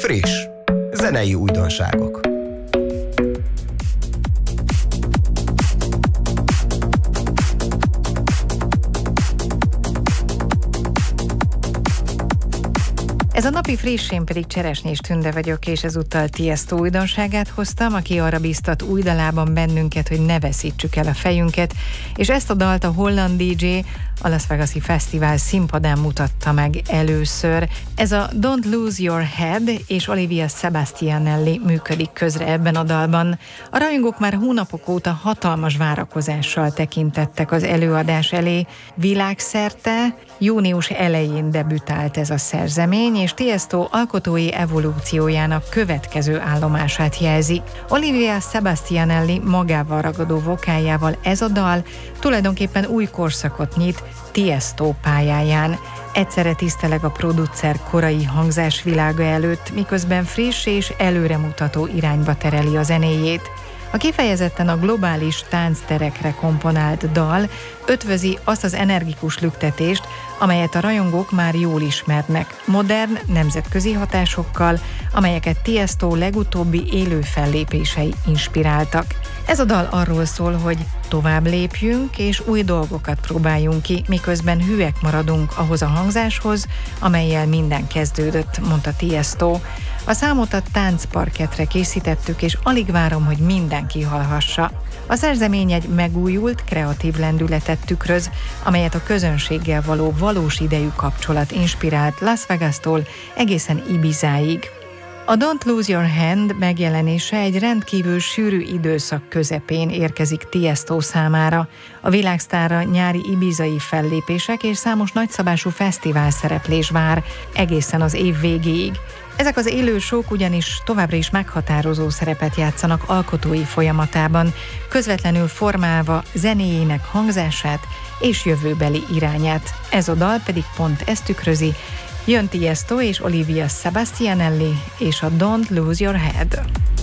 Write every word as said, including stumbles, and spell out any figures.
Friss, zenei újdonságok. Ez a napi friss, én pedig Cseresnyés Tünde vagyok, és ezúttal Tiesto újdonságát hoztam, aki arra bíztat új dalában bennünket, hogy ne veszítsük el a fejünket, és ezt a dalt a holland dé dzsé a Las Vegas-i fesztivál színpadán mutatta meg először. Ez a Don't Lose Your Head és Olivia Sebastianelli működik közre ebben a dalban. A rajongók már hónapok óta hatalmas várakozással tekintettek az előadás elé. Világszerte június elején debütált ez a szerzemény, és Tiesto alkotói evolúciójának következő állomását jelzi. Olivia Sebastianelli magával ragadó vokáljával ez a dal tulajdonképpen új korszakot nyit Tiesto pályáján. Egyszerre tiszteleg a producer korai hangzásvilága előtt, miközben friss és előremutató irányba tereli a zenéjét. A kifejezetten a globális táncterekre komponált dal ötvözi azt az energikus lüktetést, amelyet a rajongók már jól ismernek, modern, nemzetközi hatásokkal, amelyeket Tiesto legutóbbi élő fellépései inspiráltak. Ez a dal arról szól, hogy tovább lépjünk és új dolgokat próbáljunk ki, miközben hűek maradunk ahhoz a hangzáshoz, amellyel minden kezdődött, mondta Tiesto. A számot a táncparketre készítettük, és alig várom, hogy mindenki hallhassa. A szerzemény egy megújult, kreatív lendületet tükröz, amelyet a közönséggel való valós idejű kapcsolat inspirált Las Vegas-tól egészen Ibizáig. A Don't Lose Your Hand megjelenése egy rendkívül sűrű időszak közepén érkezik Tiesto számára. A világsztárra nyári ibizai fellépések és számos nagyszabású fesztivál szereplés vár egészen az év végéig. Ezek az élő show-k ugyanis továbbra is meghatározó szerepet játszanak alkotói folyamatában, közvetlenül formálva zenéjének hangzását és jövőbeli irányát. Ez a dal pedig pont ezt tükrözi. Jön Tiesto és Olivia Sebastianelli és a Don't Lose Your Head.